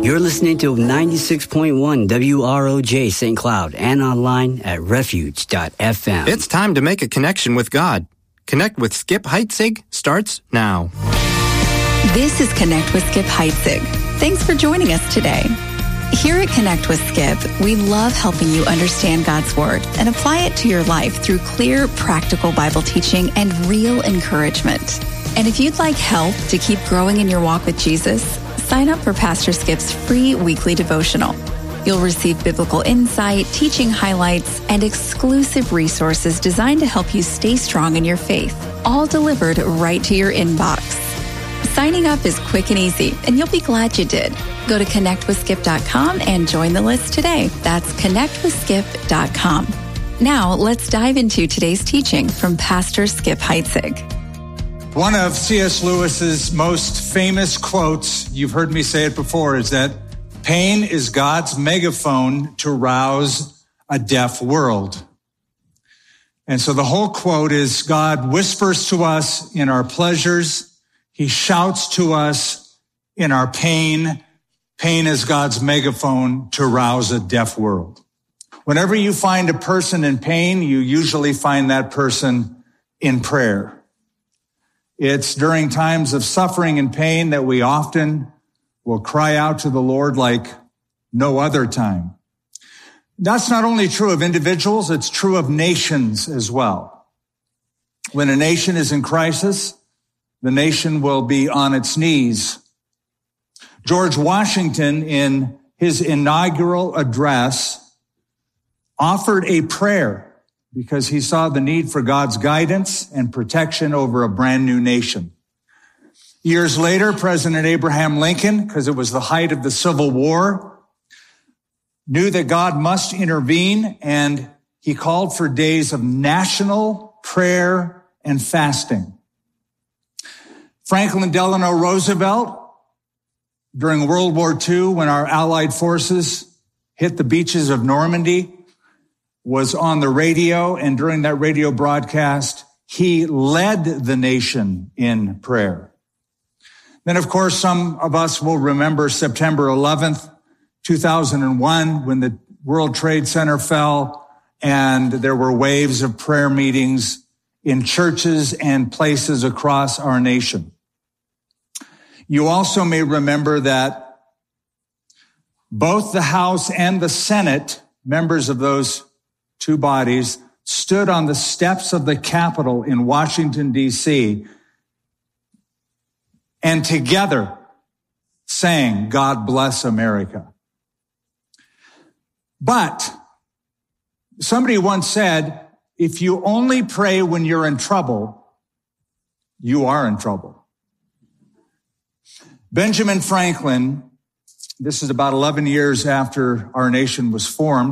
You're listening to 96.1 WROJ St. Cloud and online at refuge.fm. It's time to make a connection with God. Connect with Skip Heitzig starts now. This is Connect with Skip Heitzig. Thanks for joining us today. Here at Connect with Skip, we love helping you understand God's Word and apply it to your life through clear, practical Bible teaching and real encouragement. And if you'd like help to keep growing in your walk with Jesus, sign up for Pastor Skip's free weekly devotional. You'll receive biblical insight, teaching highlights, and exclusive resources designed to help you stay strong in your faith, all delivered right to your inbox. Signing up is quick and easy, and you'll be glad you did. Go to connectwithskip.com and join the list today. That's connectwithskip.com. Now, let's dive into today's teaching from Pastor Skip Heitzig. One of C.S. Lewis's most famous quotes, you've heard me say it before, is that pain is God's megaphone to rouse a deaf world. And so the whole quote is, God whispers to us in our pleasures. He shouts to us in our pain. Pain is God's megaphone to rouse a deaf world. Whenever you find a person in pain, you usually find that person in prayer. It's during times of suffering and pain that we often will cry out to the Lord like no other time. That's not only true of individuals, it's true of nations as well. When a nation is in crisis, the nation will be on its knees. George Washington, in his inaugural address, offered a prayer because he saw the need for God's guidance and protection over a brand new nation. Years later, President Abraham Lincoln, because it was the height of the Civil War, knew that God must intervene, and he called for days of national prayer and fasting. Franklin Delano Roosevelt, during World War II, when our Allied forces hit the beaches of Normandy, was on the radio, and during that radio broadcast, he led the nation in prayer. Then, of course, some of us will remember September 11th, 2001, when the World Trade Center fell, and there were waves of prayer meetings in churches and places across our nation. You also may remember that both the House and the Senate, members of those two bodies, stood on the steps of the Capitol in Washington, D.C., and together sang, "God Bless America." But somebody once said, if you only pray when you're in trouble, you are in trouble. Benjamin Franklin, this is about 11 years after our nation was formed,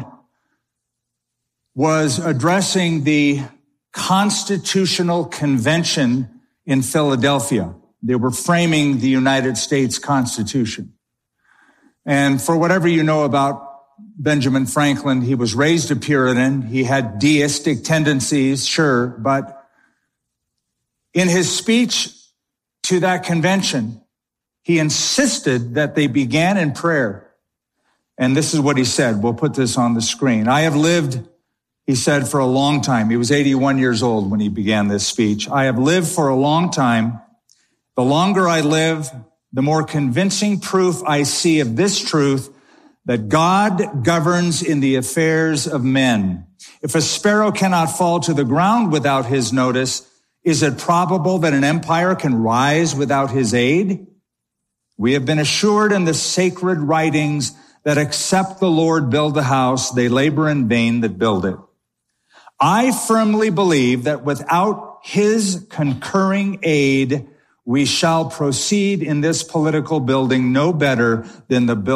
was addressing the Constitutional Convention in Philadelphia. They were framing the United States Constitution. And for whatever you know about Benjamin Franklin, he was raised a Puritan. He had deistic tendencies, sure, but in his speech to that convention, he insisted that they began in prayer. And this is what he said. We'll put this on the screen. I have lived, he said, for a long time. He was 81 years old when he began this speech. I have lived for a long time. The longer I live, the more convincing proof I see of this truth, that God governs in the affairs of men. If a sparrow cannot fall to the ground without his notice, is it probable that an empire can rise without his aid? We have been assured in the sacred writings that except the Lord build the house, they labor in vain that build it. I firmly believe that without his concurring aid, we shall proceed in this political building no better than the building